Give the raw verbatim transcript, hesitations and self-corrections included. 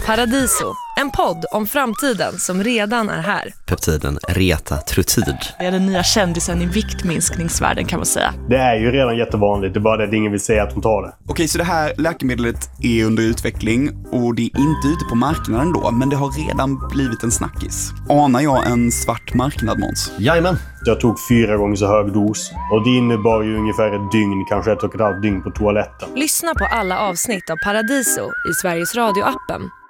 Paradiso, en podd om framtiden som redan är här. Peptiden retatrutid. Det är den nya kändisen i viktminskningsvärlden, kan man säga. Det är ju redan jättevanligt, det är bara det att ingen vill säga att hon tar det. Okej, så det här läkemedlet är under utveckling och det är inte ute på marknaden då, men det har redan blivit en snackis. Anar jag en svart marknad, Måns? Jajamän. Jag tog fyra gånger så hög dos och det innebar ju ungefär ett dygn, kanske ett och ett halvt dygn på toaletten. Lyssna på alla avsnitt av Paradiso i Sveriges Radio-appen